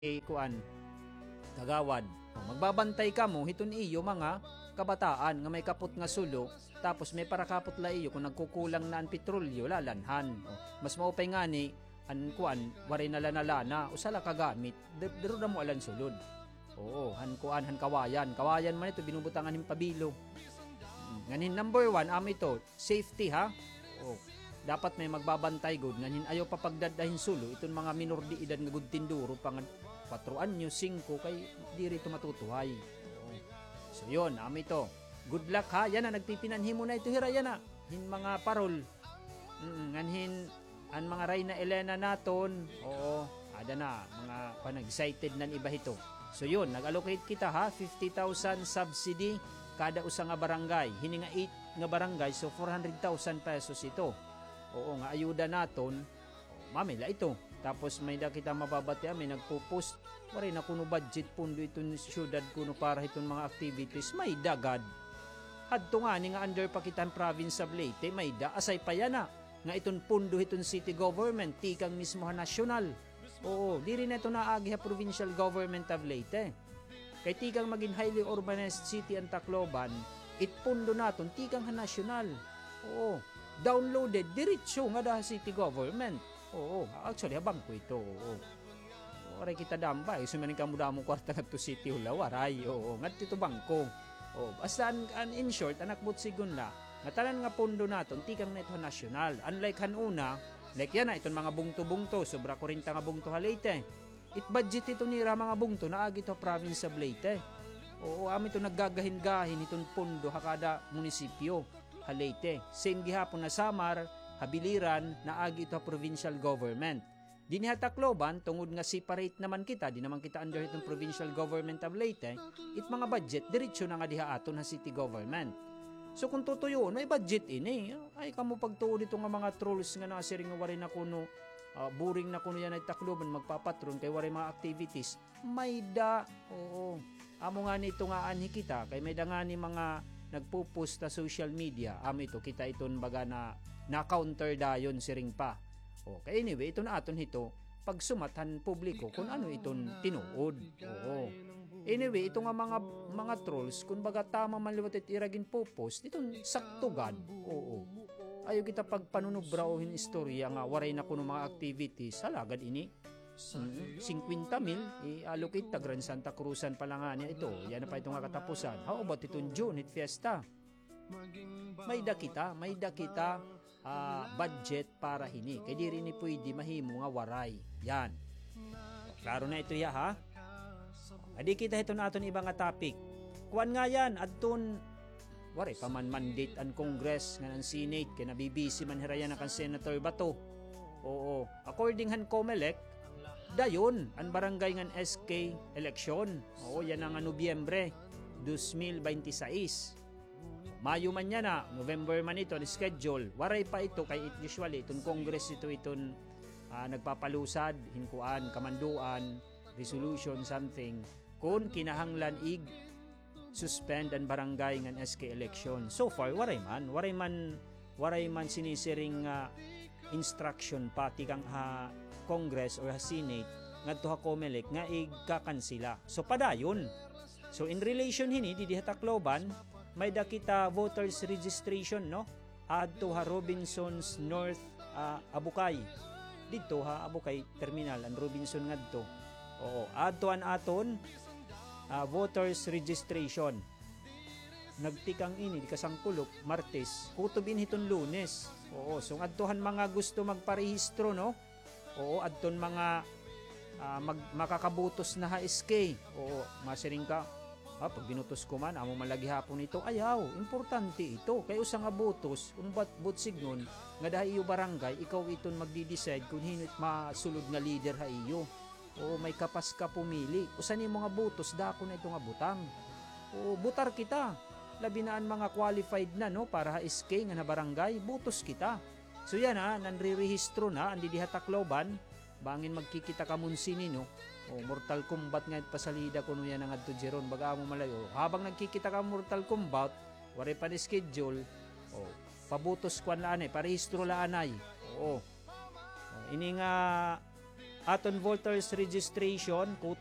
kuan kagawad. Magbabantay ka mo hiton iyo mga kabataan nga may kaput nga sulo, tapos may parakapot la iyo kung nagkukulang na ang petrolyo lalanhan. Mas maupay nga ni an kuan wari na lanalana usala kagamit dero na mo alan sulod. Oo, han kuan han kawayan man ito binubutangan him pabilo. Nganin number 1 ito safety ha. Oo, dapat may magbabantay gud nganin ayo papagdadahin sulo iton mga minor de edad nga gud tinduro pang 4 anyo 5 kay diri to matutuhay. Oo. So yon ito. Good luck ha. Yan na nagpipinanhin mo na ito hira yan na. Hin mga parol. Nganhin ang mga Reyna Elena naton. Oo, ada na mga excited nan iba ito. So yun, nag-allocate kita ha, 50,000 subsidy kada usa nga barangay. Hini nga 8 nga barangay, so 400,000 pesos ito. Oo, nga ayuda naton. Mamila ito. Tapos may da kita mababati, may nagpo-post. Wari na kuno budget pundo itong syudad kuno para itong mga activities. May dagad. Hadto nga ni nga under Pakitan Province of Leyte, may da asay pa yan na. Nga itong pundo itong city government, tikang mismo ha nasyonal. Oo, di rin ito naagi ha provincial government of Leyte. Kay tikang maging highly urbanized city ang Tacloban, itpundo naton tikang ha nasyonal. Oo, downloaded, diretso nga da city government. Oo, actually habang ko ito. Oo. Waray kita dambay, sumanin ka muda mong kwarta nga to city hula, waray. Oo, nga ito bangko. Oo, basta in short, anak butsigon na, nga talan nga pundo naton, tikang na ito nasyonal. Unlike hanuna, like yan na, itong mga bungto-bungto, sobra 40 nga bungto ha Leyte. It budget ito nira mga bungto na agi to province of Leyte. Oo, amin ito naggagahin-gahin itong pundo ha kada munisipyo ha Leyte. Same gihapon na Samar, Habiliran na agi ito provincial government. Din ha Tacloban, tungod nga separate naman kita, di naman kita under itong provincial government of Leyte, it mga budget, diretso na nga diha aton ha city government. So kung tutuyo, may budget ini, ay kamo pagtuon dito nga mga trolls nga nasiring nga wari na kuno, boring na kuno yan ay Tacloban, magpapatron, kay wari mga activities, may da, oo. Amo nga nito nga anhi kita, kay may da nga ni mga nagpo-post sa social media, ito, kita iton baga na counter dayon siring pa. Okay, anyway, ito na aton hito pag sumatan publiko kung ano iton tinuod. Oo. Anyway, ito nga mga trolls kung baga tama man liwat it iragin po post iton saktugad. Oo. Ayo kita pag panunubrauhin istorya nga waray na kuno mga activities halagad ini 50,000 i-allocate ta Grand Santa Cruzan pa lang niya ito. Yan na pa ito nga katapusan. How about itong June Fiesta? May da kita budget para hini. Kaya di rin pwede mahimo nga waray. Yan. Klaro na ito ya ha? Adi kita ito na aton ibang nga topic. Kuan nga yan, adton wari pa man mandate ang Congress nga ng Senate kaya nabibisi man hirayan na kan Senator Bato. Oo. According han COMELEC, dayon ang barangay ng SK election. Oo, yan ang Nobyembre 2026. Mayo man yan na, November man ito, schedule. Waray pa ito, kay usually, itong Congress itong nagpapalusad, hinkuan, kamanduan, resolution, something, kung kinahanglan suspend ang barangay ng SK election. So far, waray man sinisiring instruction pati kang Congress or Senate ngadto ha COMELEC nga igkakansila. So padayon. So in relation hini di Tacloban may dakita voters registration no adto ha Robinsons North Abukay. Dito ha Abukay terminal ang Robinson ngadto. Oo, adto an aton voters registration. Nagtikang ini di kasangkulop Martes, kutubin hiton Lunes. Oo, so adtohan mga gusto magparehistro no. Oo, adton mga makakabutos na HSK. Oo, masiring ka. Pag binutos ko man, amo malagi hapon ito. Ayaw, importante ito. Kaya usa nga butos, signon, nga dahil iyo barangay, ikaw iton magdi-decide kung hinit masulod nga leader ha iyo. Oo, may kapas ka pumili. Usa ni mga butos, dako na ito nga butang. Oo, butar kita. Labi na ang mga qualified na no, para HSK nga na barangay, butos kita. So yan ha, nanrirehistro na, andi diha Tacloban, bangin magkikita ka munsini no. O Mortal Kombat nga pasalida kuno yan ang adto jeron baga mo malayo. Habang nagkikita ka Mortal Kombat, wari pa ni schedule. O pabutos kwan laan parehistro laan ay. Oo. Ini nga Aton voters registration